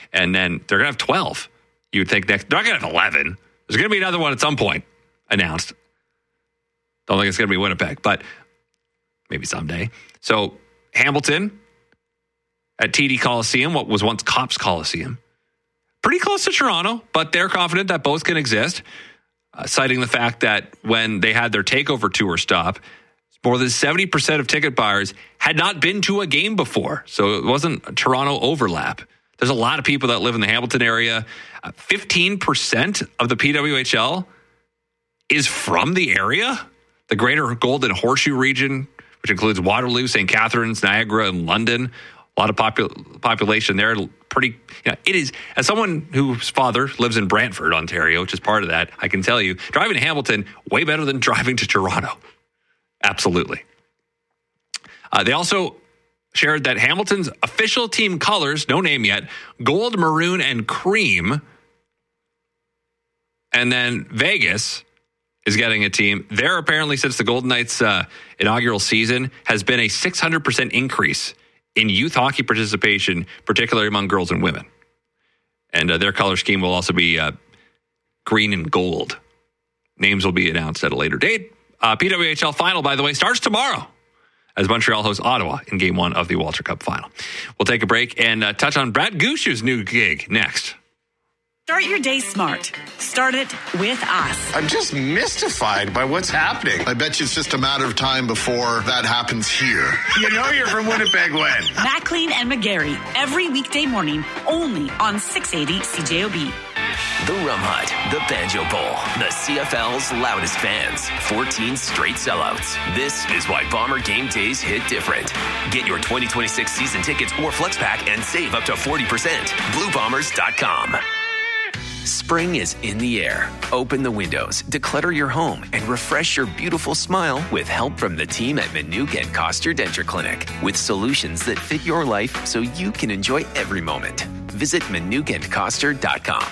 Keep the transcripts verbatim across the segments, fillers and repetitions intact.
And then they're going to have twelve. You would think next. They're not going to have eleven. There's going to be another one at some point announced. Don't think it's going to be Winnipeg, but maybe someday. So Hamilton at T D Coliseum, what was once Cops Coliseum. Pretty close to Toronto, but they're confident that both can exist, uh, citing the fact that when they had their takeover tour stop, more than seventy percent of ticket buyers had not been to a game before. So it wasn't a Toronto overlap. There's a lot of people that live in the Hamilton area. Uh, fifteen percent of the P W H L is from the area, the greater Golden Horseshoe region, which includes Waterloo, Saint Catharines, Niagara, and London. A lot of popul- population there. Pretty, you know, it is, as someone whose father lives in Brantford, Ontario, which is part of that, I can tell you, driving to Hamilton, way better than driving to Toronto. Absolutely. Uh, they also shared that Hamilton's official team colors, no name yet, gold, maroon, and cream. And then Vegas is getting a team. There, apparently, since the Golden Knights' uh, inaugural season, has been a six hundred percent increase in youth hockey participation, particularly among girls and women. And uh, their color scheme will also be uh, green and gold. Names will be announced at a later date. Uh, P W H L final, by the way, starts tomorrow as Montreal hosts Ottawa in Game one of the Walter Cup final. We'll take a break and uh, touch on Brad Gushue's new gig next. Start your day smart. Start it with us. I'm just mystified by what's happening. I bet you it's just a matter of time before that happens here. You know you're from Winnipeg when? Maclean and McGarry, every weekday morning, only on six eighty C J O B. The Rum Hut, the Banjo Bowl, the C F L's loudest fans, fourteen straight sellouts. This is why Bomber game days hit different. Get your twenty twenty-six season tickets or flex pack and save up to forty percent. blue bombers dot com. Spring is in the air. Open the windows, declutter your home, and refresh your beautiful smile with help from the team at Manuke and Koster Denture Clinic. With solutions that fit your life so you can enjoy every moment. Visit manuke and koster dot com.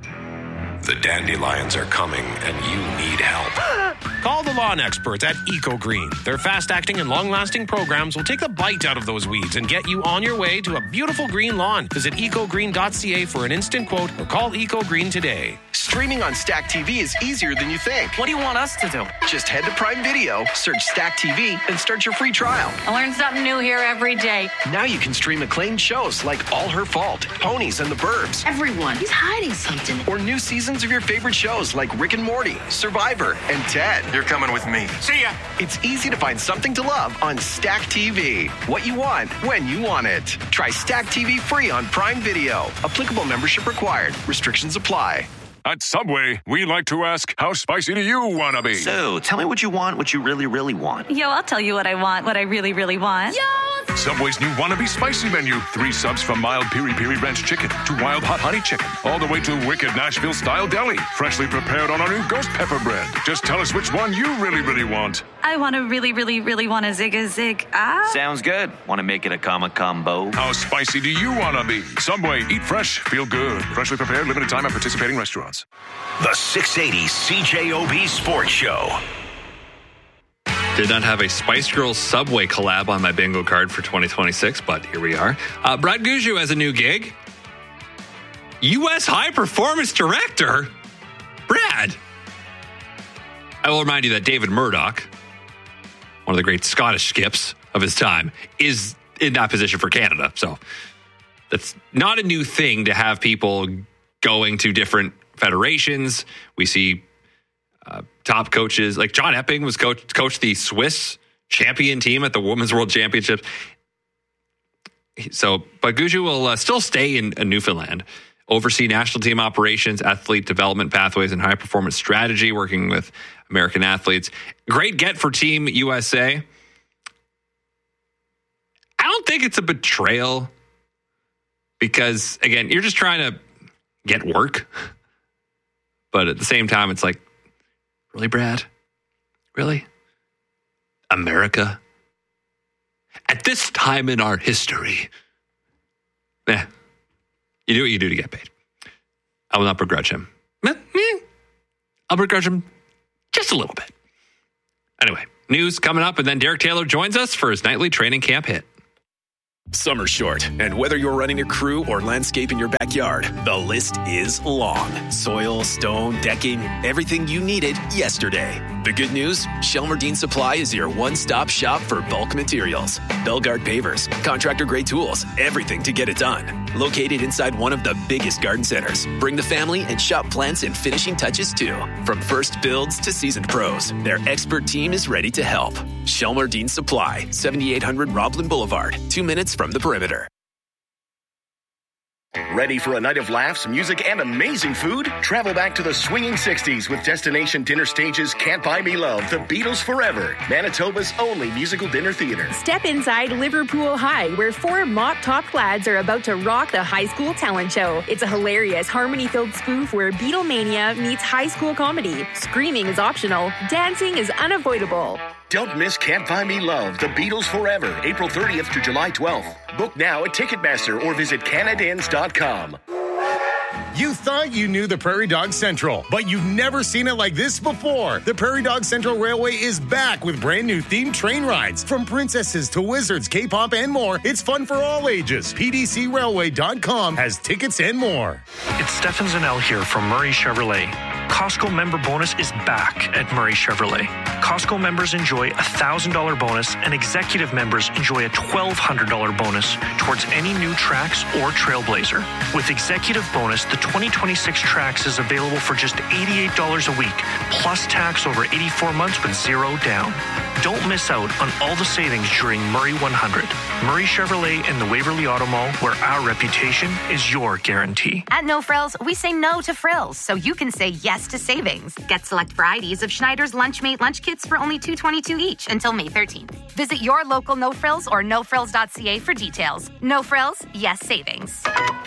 The dandelions are coming, and you need help. Call the lawn experts at EcoGreen. Their fast-acting and long-lasting programs will take the bite out of those weeds and get you on your way to a beautiful green lawn. Visit eco green dot c a for an instant quote or call EcoGreen today. Streaming on Stack T V is easier than you think. What do you want us to do? Just head to Prime Video, search Stack T V, and start your free trial. I learn something new here every day. Now you can stream acclaimed shows like All Her Fault, Ponies, and the Burbs. Everyone, he's hiding something. Or new seasons of your favorite shows like Rick and Morty, Survivor, and Ted. You're coming with me. See ya! It's easy to find something to love on Stack T V. What you want, when you want it. Try Stack T V free on Prime Video. Applicable membership required. Restrictions apply. At Subway, we like to ask, how spicy do you want to be? So, tell me what you want, what you really, really want. Yo, I'll tell you what I want, what I really, really want. Yo! Subway's new Wannabe Spicy menu. Three subs from mild Piri Piri Ranch Chicken to wild hot honey chicken. All the way to wicked Nashville-style deli. Freshly prepared on our new ghost pepper bread. Just tell us which one you really, really want. I want to really, really, really want a zig a zig. Ah. Sounds good. Want to make it a comma combo? How spicy do you want to be? Subway, eat fresh, feel good. Freshly prepared, limited time at participating restaurants. The six eighty C J O B Sports Show. Did not have a Spice Girls Subway collab on my bingo card for twenty twenty-six, but here we are. Uh, Brad Gushu has a new gig. U S High Performance Director. Brad. I will remind you that David Murdoch, one of the great Scottish skips of his time, is in that position for Canada. So that's not a new thing to have people going to different federations. We see uh, top coaches like John Epping was coach coached the Swiss champion team at the Women's World Championships. So, but Gushu will uh, still stay in, in Newfoundland, oversee national team operations, athlete development pathways, and high performance strategy, working with American athletes. Great get for Team U S A. I don't think it's a betrayal because, again, you're just trying to get work. But at the same time, it's like, really, Brad? Really? America? At this time in our history? Eh, you do what you do to get paid. I will not begrudge him. Eh, eh, I'll begrudge him just a little bit. Anyway, news coming up, and then Derek Taylor joins us for his nightly training camp hit. Summer's short, and whether you're running a crew or landscaping your backyard, the list is long. Soil, stone, decking, everything you needed yesterday. The good news? Shelmerdine Supply is your one-stop shop for bulk materials. Belgard pavers, contractor-grade tools, everything to get it done. Located inside one of the biggest garden centers. Bring the family and shop plants and finishing touches too. From first builds to seasoned pros, their expert team is ready to help. Shelmerdine Supply, seventy-eight hundred Roblin Boulevard, two minutes from the perimeter. Ready for a night of laughs, music, and amazing food? Travel back to the swinging sixties with Destination Dinner Stage's Can't Buy Me Love, The Beatles Forever, Manitoba's only musical dinner theater. Step inside Liverpool High, where four mop-top lads are about to rock the high school talent show. It's a hilarious, harmony-filled spoof where Beatlemania meets high school comedy. Screaming is optional. Dancing is unavoidable. Don't miss Can't Buy Me Love, The Beatles Forever, April thirtieth to July twelfth. Book now at Ticketmaster or visit Canadians dot com. You thought you knew the Prairie Dog Central, but you've never seen it like this before. The Prairie Dog Central Railway is back with brand new themed train rides. From princesses to wizards, K-pop, and more, it's fun for all ages. P D C railway dot com has tickets and more. It's Stefan Zanel here from Murray Chevrolet. Costco member bonus is back at Murray Chevrolet. Costco members enjoy a one thousand dollars bonus and executive members enjoy a twelve hundred dollars bonus towards any new Trax or Trailblazer. With executive bonus, the twenty twenty-six Trax is available for just eighty-eight dollars a week, plus tax over eighty-four months with zero down. Don't miss out on all the savings during Murray one hundred. Murray Chevrolet and the Waverly Auto Mall, where our reputation is your guarantee. At No Frills, we say no to frills, so you can say yes to savings. Get select varieties of Schneider's Lunchmate lunch kits for only two dollars and twenty-two cents each until May thirteenth. Visit your local No Frills or no frills dot c a for details. No Frills, yes savings.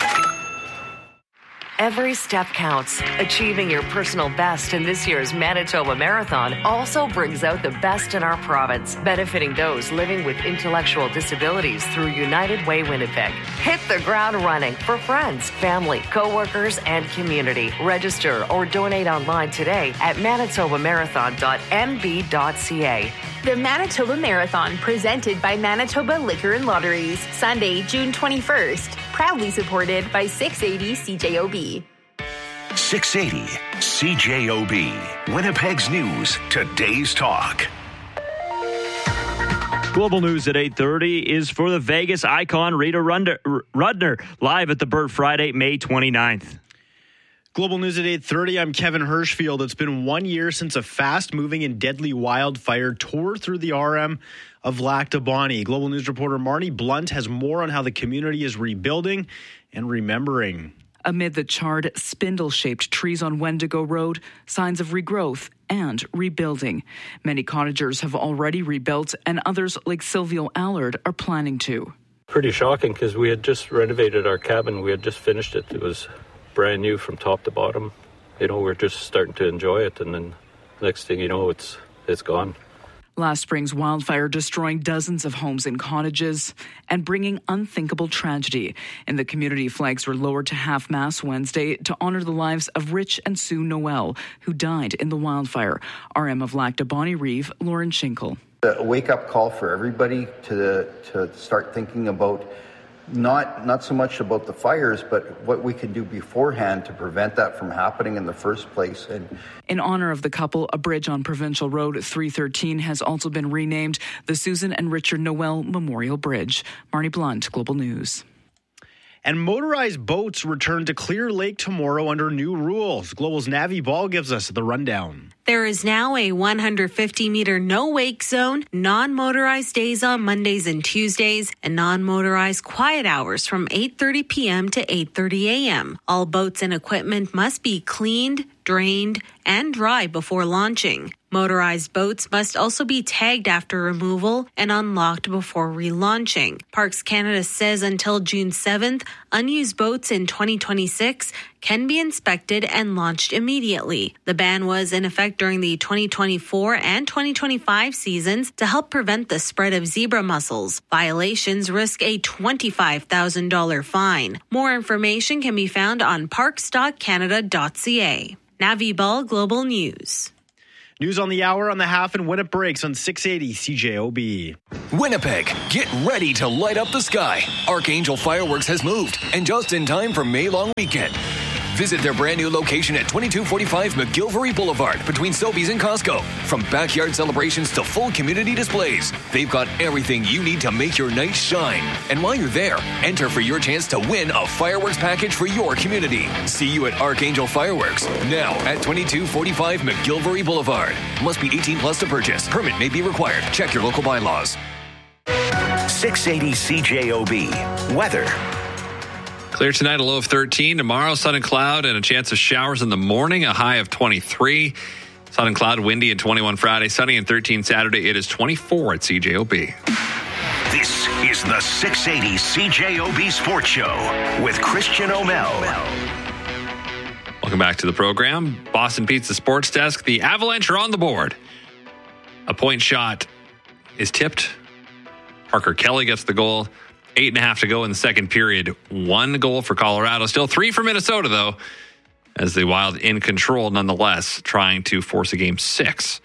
Every step counts. Achieving your personal best in this year's Manitoba Marathon also brings out the best in our province, benefiting those living with intellectual disabilities through United Way Winnipeg. Hit the ground running for friends, family, co-workers, and community. Register or donate online today at manitoba marathon dot m b dot c a. The Manitoba Marathon, presented by Manitoba Liquor and Lotteries, Sunday, June twenty-first. Proudly supported by six eighty C J O B. six eighty C J O B. Winnipeg's News, today's talk. Global News at eight thirty is for the Vegas icon Rita Rudner, live at the Burt Friday, May twenty-ninth. Global News at eight thirty, I'm Kevin Hirschfield. It's been one year since a fast-moving and deadly wildfire tore through the R M of Lac du Bonnet. Global News reporter Marnie Blunt has more on how the community is rebuilding and remembering. Amid the charred, spindle-shaped trees on Wendigo Road, signs of regrowth and rebuilding. Many cottagers have already rebuilt, and others, like Silvio Allard, are planning to. Pretty shocking, because we had just renovated our cabin. We had just finished it. It was brand new from top to bottom. You know, we're just starting to enjoy it, and then next thing you know, it's it's gone. Last spring's wildfire destroying dozens of homes and cottages and bringing unthinkable tragedy. And the community flags were lowered to half-mast Wednesday to honor the lives of Rich and Sue Noel, who died in the wildfire. R M of Lac du Bonnet Reeve, Lauren Schinkel. A wake-up call for everybody to to start thinking about Not not so much about the fires, but what we can do beforehand to prevent that from happening in the first place. And in honor of the couple, a bridge on Provincial Road three thirteen has also been renamed the Susan and Richard Noel Memorial Bridge. Marnie Blunt, Global News. And motorized boats return to Clear Lake tomorrow under new rules. Global's Navi Ball gives us the rundown. There is now a one hundred fifty meter no-wake zone, non-motorized days on Mondays and Tuesdays, and non-motorized quiet hours from eight thirty p.m. to eight thirty a.m. All boats and equipment must be cleaned, drained, and dry before launching. Motorized boats must also be tagged after removal and unlocked before relaunching. Parks Canada says until June seventh, unused boats in twenty twenty-six can be inspected and launched immediately. The ban was in effect during the twenty twenty-four and twenty twenty-five seasons to help prevent the spread of zebra mussels. Violations risk a twenty-five thousand dollars fine. More information can be found on parks dot canada dot c a. Navi Ball, Global News. News on the hour, on the half, and when it breaks on six eighty C J O B. Winnipeg, get ready to light up the sky. Archangel Fireworks has moved, and just in time for May Long Weekend. Visit their brand new location at twenty-two forty-five McGilvery Boulevard between Sobeys and Costco. From backyard celebrations to full community displays, they've got everything you need to make your night shine. And while you're there, enter for your chance to win a fireworks package for your community. See you at Archangel Fireworks, now at twenty-two forty-five McGilvery Boulevard. Must be eighteen plus to purchase. Permit may be required. Check your local bylaws. six eighty C J O B. Weather. Clear tonight, a low of thirteen. Tomorrow, sun and cloud and a chance of showers in the morning, a high of twenty-three. Sun and cloud, windy and twenty-one Friday, sunny and thirteen Saturday. It is twenty-four at C J O B. This is the six eighty C J O B Sports Show with Christian O'Mel. Welcome back to the program. Boston Pizza Sports Desk. The Avalanche are on the board. A point shot is tipped. Parker Kelly gets the goal. Eight and a half to go in the second period. One goal for Colorado. Still three for Minnesota, though, as the Wild in control nonetheless, trying to force a game six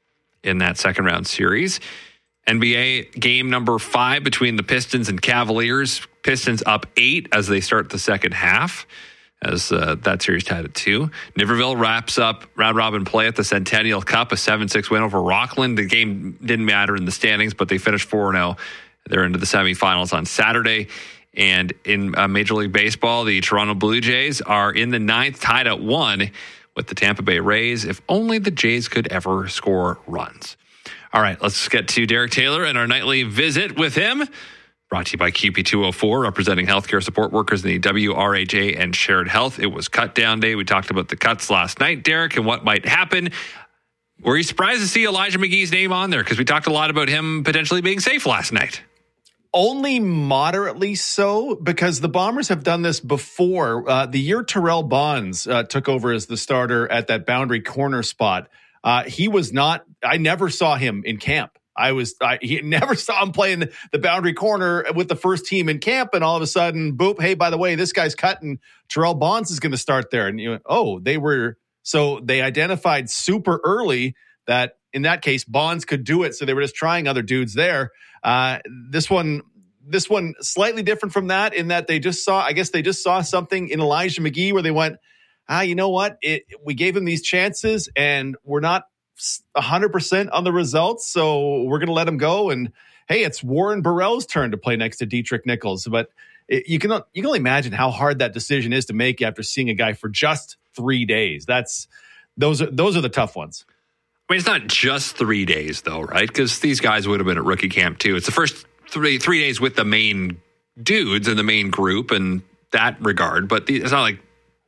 in that second round series. N B A game number five between the Pistons and Cavaliers. Pistons up eight as they start the second half, as uh, that series tied at two. Niverville wraps up round robin play at the Centennial Cup, a seven six win over Rockland. The game didn't matter in the standings, but they finished four and oh. They're into the semifinals on Saturday. And in uh, Major League Baseball, the Toronto Blue Jays are in the ninth, tied at one with the Tampa Bay Rays. If only the Jays could ever score runs. All right, let's get to Derek Taylor and our nightly visit with him. Brought to you by Q P two oh four, representing healthcare support workers in the W R H A and Shared Health. It was cut down day. We talked about the cuts last night, Derek, and what might happen. Were you surprised to see Elijah McGee's name on there? Because we talked a lot about him potentially being safe last night. Only moderately so, because the Bombers have done this before. Uh, the year Terrell Bonds uh, took over as the starter at that boundary corner spot, uh, he was not, I never saw him in camp. I was, I he never saw him playing the boundary corner with the first team in camp, and all of a sudden, boop, hey, by the way, this guy's cut, and Terrell Bonds is going to start there. And you know, oh, they were, so they identified super early that in that case, Bonds could do it. So they were just trying other dudes there. Uh, this one, this one slightly different from that in that they just saw, I guess they just saw something in Elijah McGee where they went, ah, you know what? It, we gave him these chances and we're not one hundred percent on the results. So we're going to let him go. And hey, it's Warren Burrell's turn to play next to Dietrich Nichols. But it, you can, you can only imagine how hard that decision is to make after seeing a guy for just three days. That's, those are, those are the tough ones. I mean, it's not just three days, though, right? Because these guys would have been at rookie camp, too. It's the first three three days with the main dudes and the main group in that regard. But the, it's not like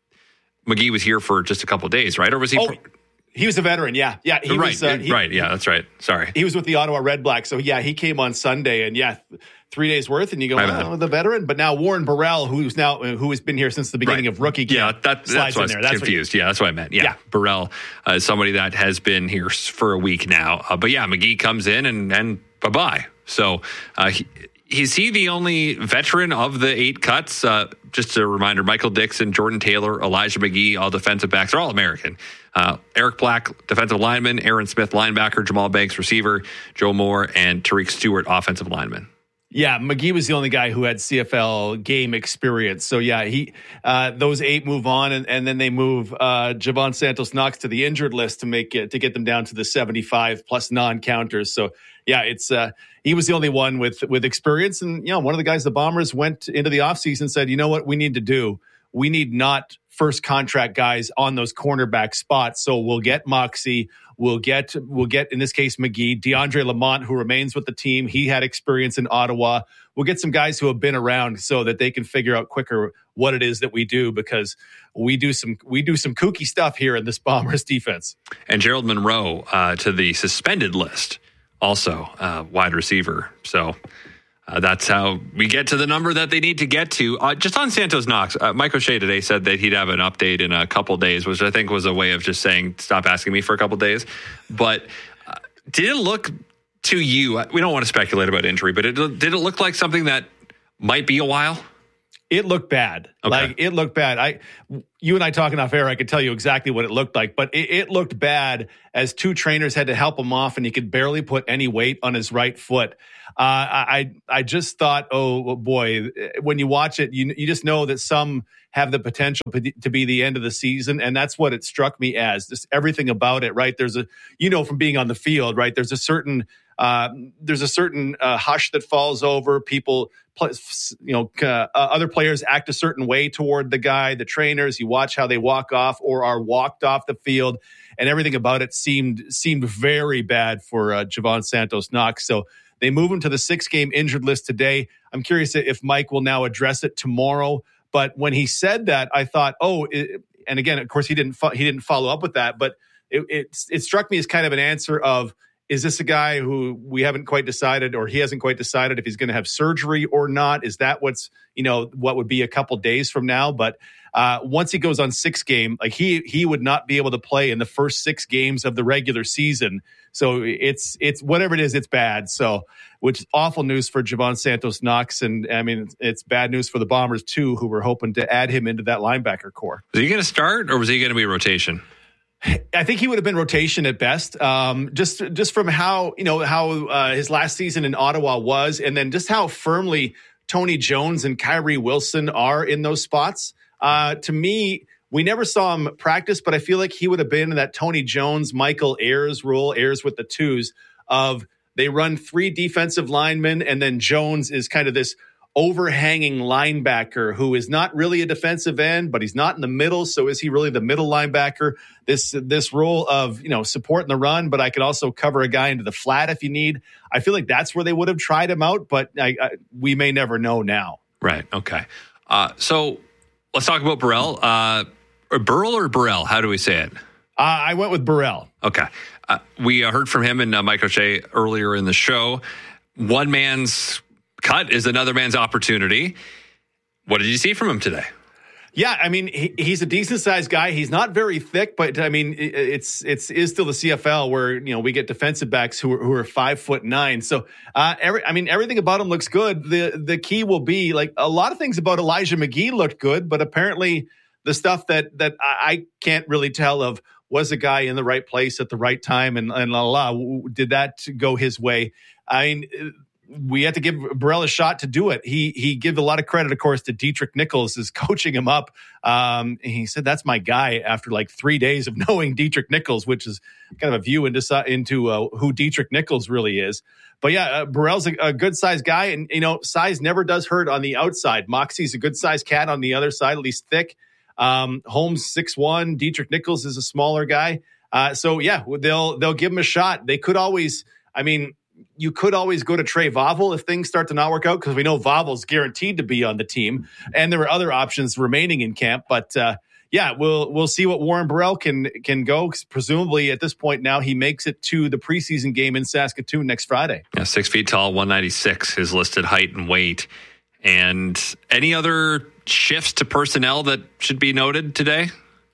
McGee was here for just a couple of days, right? Or was he... Oh, pro- he was a veteran, yeah. yeah. He right, was, uh, he, right, yeah, that's right. Sorry. He was with the Ottawa Red Blacks. So, yeah, he came on Sunday, and, yeah, three days worth, and you go, oh, the veteran. But now Warren Burrell, who's now who has been here since the beginning right. of rookie camp, yeah, that, that's what I was that's confused. What, yeah, that's what I meant. Yeah, yeah. Burrell uh, is somebody that has been here for a week now. Uh, but, yeah, McGee comes in, and, and bye-bye. So, uh, he, is he the only veteran of the eight cuts? Uh, just a reminder, Michael Dixon, Jordan Taylor, Elijah McGee, all defensive backs. They're all American. Uh, Eric Black, defensive lineman, Aaron Smith, linebacker, Jamal Banks, receiver, Joe Moore, and Tariq Stewart, offensive lineman. Yeah, McGee was the only guy who had C F L game experience. So, yeah, he uh, those eight move on, and, and then they move uh, Javon Santos-Knox to the injured list to make it, to get them down to the seventy-five plus non-counters. So, yeah, it's uh, he was the only one with with experience. And, you know, one of the guys the Bombers went into the offseason and said, you know what we need to do? We need not first contract guys on those cornerback spots. So we'll get Moxie. We'll get, we'll get, in this case, McGee, DeAndre Lamont, who remains with the team. He had experience in Ottawa. We'll get some guys who have been around so that they can figure out quicker what it is that we do, because we do some, we do some kooky stuff here in this Bombers defense. And Gerald Monroe uh, to the suspended list, also uh, wide receiver. So uh, that's how we get to the number that they need to get to. Uh, just on Santos Knox, uh, Mike O'Shea today said that he'd have an update in a couple days, which I think was a way of just saying, stop asking me for a couple days. But uh, did it look to you, we don't want to speculate about injury, but it, did it look like something that might be a while? It looked bad. Okay. Like it looked bad. I, you and I talking off air, I could tell you exactly what it looked like, but it, it looked bad as two trainers had to help him off, and he could barely put any weight on his right foot. Uh, I I just thought, oh boy, when you watch it, you you just know that some have the potential to be the end of the season, and that's what it struck me as. Just everything about it, right? There's a, you know, from being on the field, right? There's a certain uh, there's a certain uh, hush that falls over people. You know, uh, other players act a certain way toward the guy, the trainers. You watch how they walk off or are walked off the field, and everything about it seemed seemed very bad for uh, Javon Santos-Knox. So they move him to the six-game injured list today. I'm curious if Mike will now address it tomorrow. But when he said that, I thought, oh, it, and again, of course, he didn't fo- he didn't follow up with that, but it, it it struck me as kind of an answer of, is this a guy who we haven't quite decided, or he hasn't quite decided if he's going to have surgery or not? Is that what's, you know, what would be a couple days from now? But uh, once he goes on six game, like he he would not be able to play in the first six games of the regular season. So it's it's whatever it is, it's bad. So, which is awful news for Javon Santos-Knox, and I mean it's bad news for the Bombers too, who were hoping to add him into that linebacker core. Was he going to start, or was he going to be rotation? I think he would have been rotation at best. Um, just just from how you know how uh, his last season in Ottawa was, and then just how firmly Tony Jones and Kyrie Wilson are in those spots. Uh, to me, we never saw him practice, but I feel like he would have been in that Tony Jones, Michael Ayers role, Ayers with the twos of they run three defensive linemen, and then Jones is kind of this overhanging linebacker who is not really a defensive end, but he's not in the middle. So is he really the middle linebacker? This this role of, you know, supporting the run, but I could also cover a guy into the flat if you need. I feel like that's where they would have tried him out, but I, I, we may never know now. Right. Okay. Uh, so let's talk about Burrell. Uh, or Burrell or Burrell? How do we say it? Uh, I went with Burrell. Okay. Uh, we uh, heard from him and uh, Mike O'Shea earlier in the show. One man's cut is another man's opportunity. What did you see from him today? Yeah, I mean, he, he's a decent sized guy. He's not very thick, but I mean, it, it's it's is still the C F L where, you know, we get defensive backs who are, who are five foot nine. So, uh, every, I mean, everything about him looks good. The the key will be, like, a lot of things about Elijah McGee looked good, but apparently the stuff that that I, I can't really tell of, was a guy in the right place at the right time, and and la la, did that go his way? I mean, we had to give Burrell a shot to do it. He he gave a lot of credit, of course, to Dietrich Nichols is coaching him up. Um, and he said, that's my guy after like three days of knowing Dietrich Nichols, which is kind of a view into, into uh, who Dietrich Nichols really is. But yeah, uh, Burrell's a, a good sized guy, and, you know, size never does hurt on the outside. Moxie's a good sized cat on the other side, at least thick. Um, Holmes six one, Dietrich Nichols is a smaller guy. Uh, so yeah, they'll they'll give him a shot. They could always, I mean, you could always go to Trey Vavel if things start to not work out, because we know Vavel's guaranteed to be on the team, and there are other options remaining in camp. But uh, yeah, we'll we'll see what Warren Burrell can can go. Presumably at this point now, he makes it to the preseason game in Saskatoon next Friday. Yeah, six feet tall, one ninety-six, his listed height and weight. And any other shifts to personnel that should be noted today?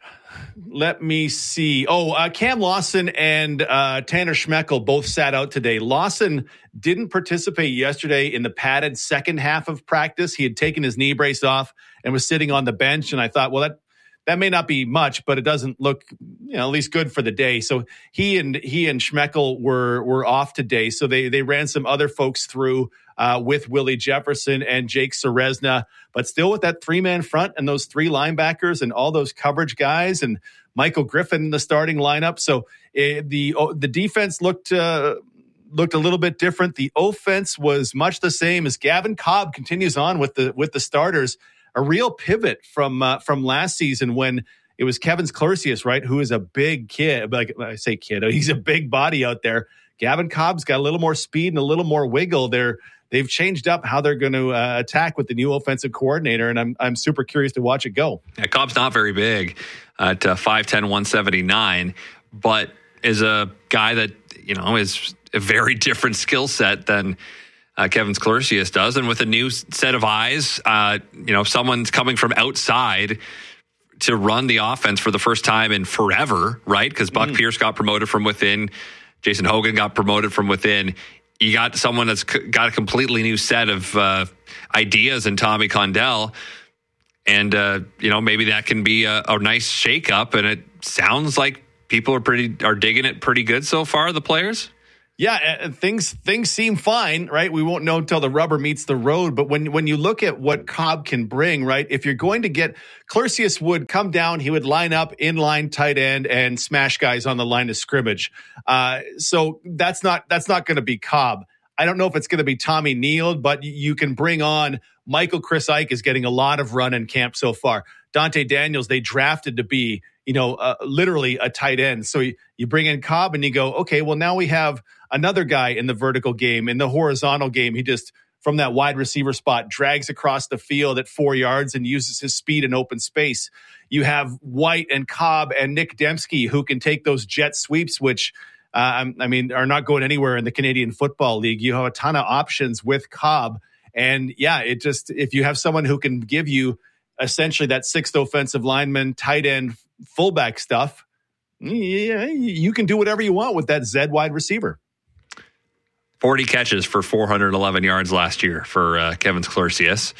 Let me see. Oh, uh, Cam Lawson and uh, Tanner Schmeckel both sat out today. Lawson didn't participate yesterday in the padded second half of practice. He had taken his knee brace off and was sitting on the bench. And I thought, well, that that may not be much, but it doesn't look, you know, at least good for the day. So he and he and Schmeckel were were off today. So they they ran some other folks through uh, with Willie Jefferson and Jake Serezna, but still with that three man front and those three linebackers and all those coverage guys and Michael Griffin in the starting lineup. So uh, the uh, the defense looked uh, looked a little bit different. The offense was much the same as Gavin Cobb continues on with the with the starters. A real pivot from uh, from last season when it was Kevin Clercius, right, who is a big kid. Like I say kid, he's a big body out there. Gavin Cobb's got a little more speed and a little more wiggle. They're they've changed up how they're going to uh, attack with the new offensive coordinator, and I'm I'm super curious to watch it go. Yeah, Cobb's not very big at uh, five ten, one seventy-nine, but is a guy that, you know, is a very different skill set than Uh, Kevin Clercius does, and with a new set of eyes, uh, you know, someone's coming from outside to run the offense for the first time in forever, right? Because Buck mm. Pierce got promoted from within, Jason Hogan got promoted from within. You got someone that's c- got a completely new set of uh, ideas in Tommy Condell. And, uh, you know, maybe that can be a, a nice shakeup. And it sounds like people are pretty are digging it pretty good so far, the players. Yeah, uh, things things seem fine, right? We won't know until the rubber meets the road. But when when you look at what Cobb can bring, right? If you're going to get Clercius would come down, he would line up in line tight end and smash guys on the line of scrimmage. Uh, so that's not that's not going to be Cobb. I don't know if it's going to be Tommy Neal, but you can bring on Michael Chris Ike is getting a lot of run in camp so far. Dante Daniels, they drafted to be, you know, uh, literally a tight end. So you, you bring in Cobb and you go, okay, well, now we have another guy in the vertical game. In the horizontal game, he just, from that wide receiver spot, drags across the field at four yards and uses his speed in open space. You have White and Cobb and Nick Dembski who can take those jet sweeps, which, uh, I mean, are not going anywhere in the Canadian Football League. You have a ton of options with Cobb. And yeah, it just, if you have someone who can give you essentially that sixth offensive lineman, tight end, fullback stuff, yeah, you can do whatever you want with that Zed wide receiver. forty catches for four hundred eleven yards last year for uh, Kevin Clercius.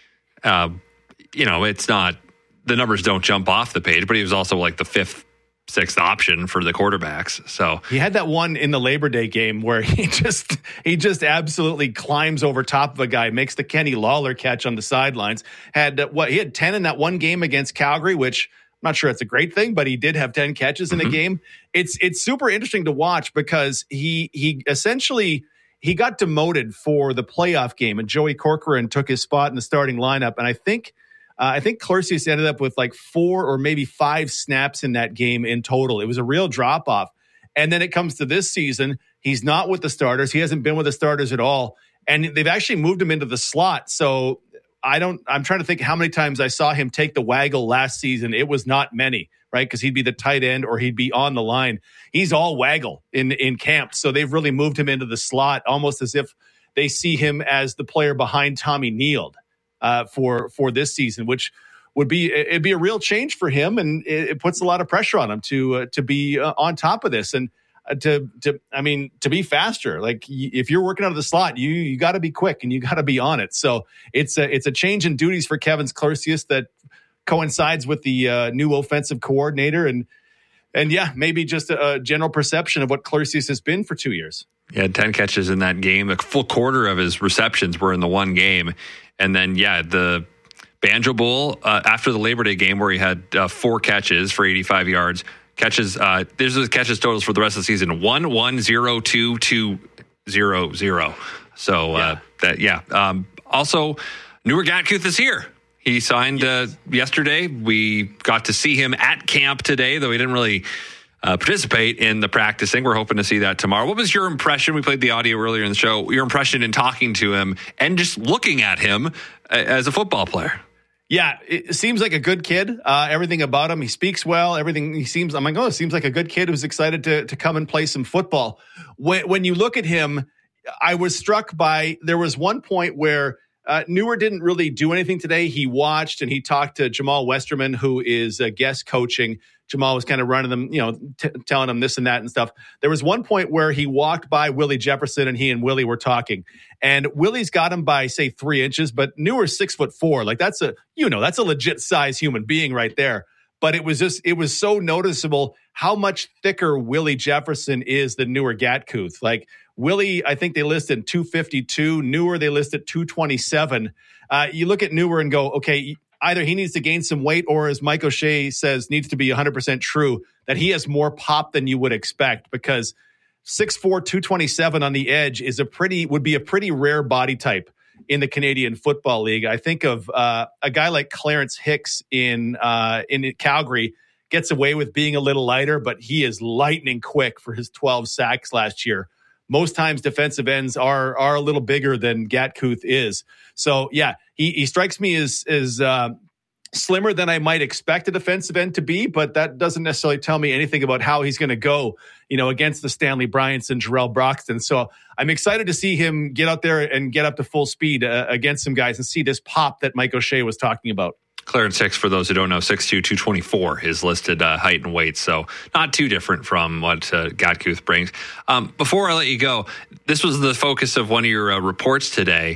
Uh, you know, it's not, the numbers don't jump off the page, but he was also like the fifth, sixth option for the quarterbacks. So he had that one in the Labor Day game where he just he just absolutely climbs over top of a guy, makes the Kenny Lawler catch on the sidelines. Had uh, what he had ten in that one game against Calgary, which I'm not sure it's a great thing, but he did have ten catches in mm-hmm. a game. It's it's super interesting to watch because he he essentially he got demoted for the playoff game, and Joey Corcoran took his spot in the starting lineup. And I think uh, I think Clercius ended up with like four or maybe five snaps in that game in total. It was a real drop off. And then it comes to this season, he's not with the starters. He hasn't been with the starters at all, and they've actually moved him into the slot. So I don't. I'm trying to think how many times I saw him take the waggle last season. It was not many, right? Because he'd be the tight end or he'd be on the line. He's all waggle in in camp. So they've really moved him into the slot, almost as if they see him as the player behind Tommy Neal uh, for for this season, which would be it'd be a real change for him, and it, it puts a lot of pressure on him to uh, to be uh, on top of this and. To to I mean to be faster. Like if you're working out of the slot, you you got to be quick and you got to be on it. So it's a it's a change in duties for Kevin Clercius that coincides with the uh, new offensive coordinator and and yeah, maybe just a, a general perception of what Clercius has been for two years. He had ten catches in that game. A full quarter of his receptions were in the one game, and then yeah, the Banjo Bowl uh, after the Labor Day game where he had uh, four catches for eighty-five yards. Catches, uh, there's the catches totals for the rest of the season. One, one, zero, two, two, zero, zero. So, uh, yeah. that, yeah. Um, also, Newer Gatkuth is here. He signed uh, yesterday. We got to see him at camp today, though he didn't really uh, participate in the practicing. We're hoping to see that tomorrow. What was your impression? We played the audio earlier in the show. Your impression in talking to him and just looking at him as a football player? Yeah, it seems like a good kid. Uh, everything about him, he speaks well. Everything he seems, I'm like, oh, it seems like a good kid who's excited to to come and play some football. When, when you look at him, I was struck by, there was one point where uh, Newer didn't really do anything today. He watched and he talked to Jamal Westerman, who is uh, guest coaching. Jamal was kind of running them, you know, t- telling him this and that and stuff. There was one point where he walked by Willie Jefferson and he and Willie were talking. And Willie's got him by, say, three inches, but Newer's six foot four. Like that's a, you know, that's a legit size human being right there. But it was just, it was so noticeable how much thicker Willie Jefferson is than Newer Gatkuth. Like Willie, I think they listed two fifty-two. Newer, they listed two twenty-seven. Uh, you look at Newer and go, okay, either he needs to gain some weight or, as Mike O'Shea says, needs to be one hundred percent true, that he has more pop than you would expect, because six four, two twenty-seven on the edge is a pretty would be a pretty rare body type in the Canadian Football League. I think of uh, a guy like Clarence Hicks in uh, in Calgary gets away with being a little lighter, but he is lightning quick for his twelve sacks last year. Most times defensive ends are are a little bigger than Gatkuth is. So, yeah, he, he strikes me as, as uh, slimmer than I might expect a defensive end to be, but that doesn't necessarily tell me anything about how he's going to go, you know, against the Stanley Bryants and Jarrell Broxton. So I'm excited to see him get out there and get up to full speed uh, against some guys and see this pop that Mike O'Shea was talking about. Clarence Hicks, for those who don't know, six two, two twenty-four is listed uh, height and weight, so not too different from what uh, Gatkuth brings. Um, before I let you go, this was the focus of one of your uh, reports today.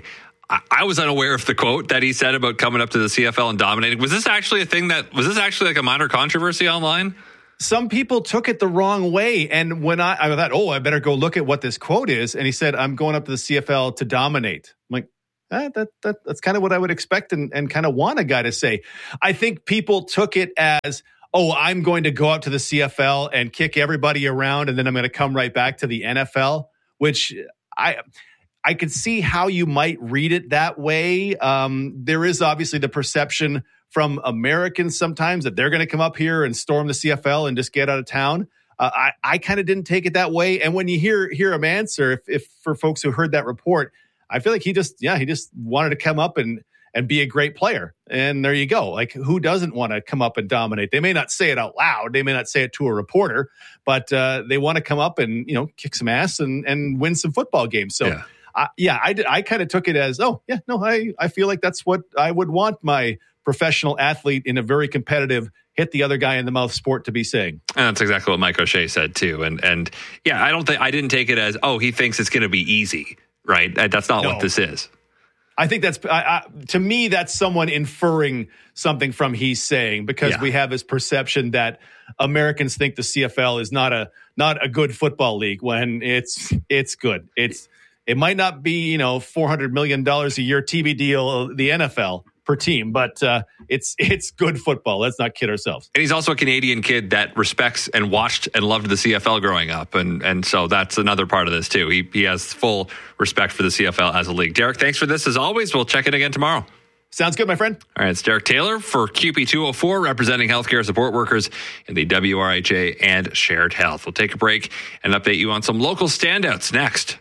I, I was unaware of the quote that he said about coming up to the C F L and dominating. Was this actually a thing that, was this actually like a minor controversy online? Some people took it the wrong way. And when I, I thought, oh, I better go look at what this quote is. And he said, I'm going up to the C F L to dominate. I'm like, eh, that, that that's kind of what I would expect and, and kind of want a guy to say. I think people took it as, oh, I'm going to go out to the C F L and kick everybody around, and then I'm going to come right back to the N F L, which I I could see how you might read it that way. Um, there is obviously the perception from Americans sometimes that they're going to come up here and storm the C F L and just get out of town. Uh, I, I kind of didn't take it that way. And when you hear hear him answer, if, if for folks who heard that report, I feel like he just, yeah, he just wanted to come up and and be a great player. And there you go. Like, who doesn't want to come up and dominate? They may not say it out loud. They may not say it to a reporter, but uh, they want to come up and, you know, kick some ass and, and win some football games. So, yeah, uh, yeah I, did, I kind of took it as, oh, yeah, no, I, I feel like that's what I would want my professional athlete in a very competitive, hit the other guy in the mouth sport to be saying. And that's exactly what Mike O'Shea said too. And, and yeah, I don't think, I didn't take it as, oh, he thinks it's going to be easy, right? That's not no. what this is. I think that's, I, I, to me, that's someone inferring something from he's saying, because yeah. we have this perception that Americans think the C F L is not a not a good football league when it's it's good. It's it might not be, you know, four hundred million dollars a year T V deal, the N F L per team, but uh, it's it's good football. Let's not kid ourselves. And he's also a Canadian kid that respects and watched and loved the C F L growing up, and and so that's another part of this too. He he has full respect for the C F L as a league. Derek, thanks for this as always. We'll check it again tomorrow. Sounds good, my friend. All right, it's Derek Taylor for Q P two oh four, representing healthcare support workers in the W R H A and Shared Health. We'll take a break and update you on some local standouts next.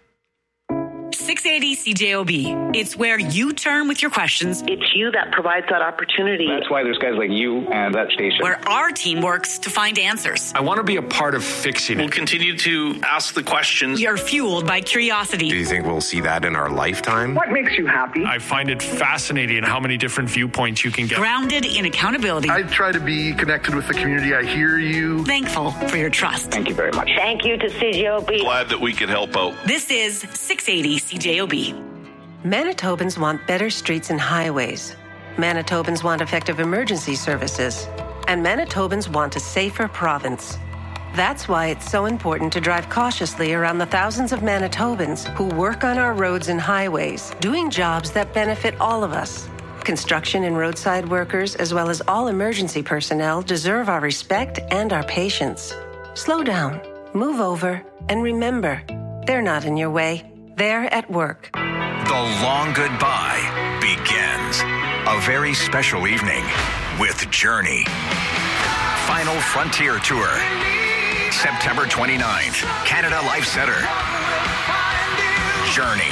six eighty C J O B. It's where you turn with your questions. It's you that provides that opportunity. That's why there's guys like you and that station. Where our team works to find answers. I want to be a part of fixing it. We'll continue to ask the questions. You're fueled by curiosity. Do you think we'll see that in our lifetime? What makes you happy? I find it fascinating how many different viewpoints you can get. Grounded in accountability. I try to be connected with the community. I hear you. Thankful for your trust. Thank you very much. Thank you to C J O B. Glad that we could help out. This is six eighty C J O B. Manitobans want better streets and highways. Manitobans want effective emergency services. And Manitobans want a safer province. That's why it's so important to drive cautiously around the thousands of Manitobans who work on our roads and highways, doing jobs that benefit all of us. Construction and roadside workers, as well as all emergency personnel, deserve our respect and our patience. Slow down, move over, and remember, they're not in your way. They're at work. The long goodbye begins. A very special evening with Journey. Final Frontier Tour. September twenty-ninth, Canada Life Center. Journey.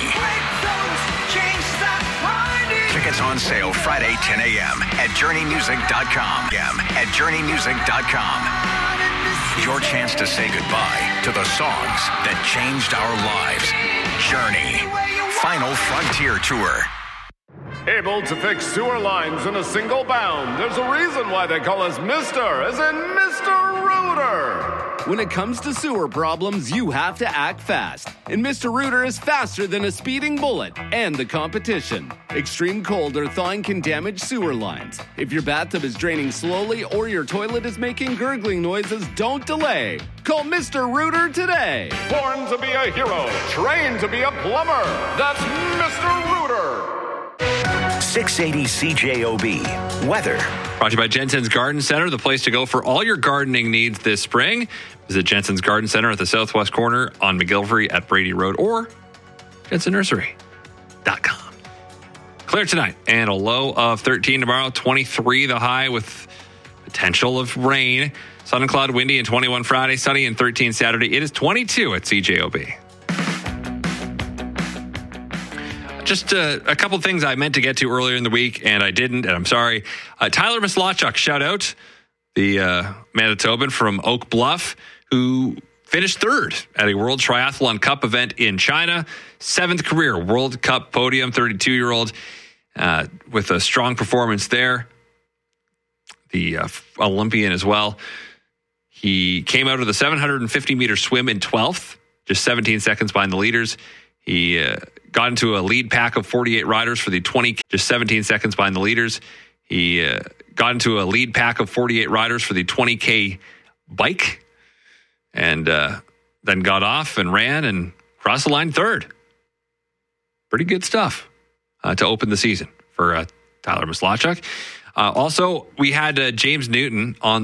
Tickets on sale Friday, ten a.m. at journey music dot com. At journey music dot com. Your chance to say goodbye to the songs that changed our lives. Journey. Final Frontier Tour. Able to fix sewer lines in a single bound. There's a reason why they call us Mister, as in Mister Rooter. When it comes to sewer problems, you have to act fast. And Mister Rooter is faster than a speeding bullet and the competition. Extreme cold or thawing can damage sewer lines. If your bathtub is draining slowly or your toilet is making gurgling noises, don't delay. Call Mister Rooter today. Born to be a hero, trained to be a plumber. That's Mister Rooter. six eighty C J O B. Weather. Brought to you by Jensen's Garden Center, the place to go for all your gardening needs this spring. Visit Jensen's Garden Center at the southwest corner on McGilvery at Brady Road or jensen nursery dot com. Clear tonight and a low of thirteen tomorrow, twenty-three the high with potential of rain. Sun and cloud, windy, and twenty-one Friday, sunny and thirteen Saturday. It is twenty-two at C J O B. Just uh, a couple things I meant to get to earlier in the week, and I didn't, and I'm sorry. Uh, Tyler Maslachuk, shout out, the uh, Manitoban from Oak Bluff, who finished third at a World Triathlon Cup event in China. Seventh career World Cup podium, thirty-two-year-old, uh, with a strong performance there. The uh, Olympian as well. He came out of the seven hundred fifty meter swim in twelfth, just seventeen seconds behind the leaders. He uh, got into a lead pack of forty-eight riders for the twenty, just seventeen seconds behind the leaders. He uh, got into a lead pack of forty-eight riders for the twenty K bike, and uh, then got off and ran and crossed the line third. Pretty good stuff uh, to open the season for uh, Tyler Maslachuk. Uh, also, we had uh, James Newton on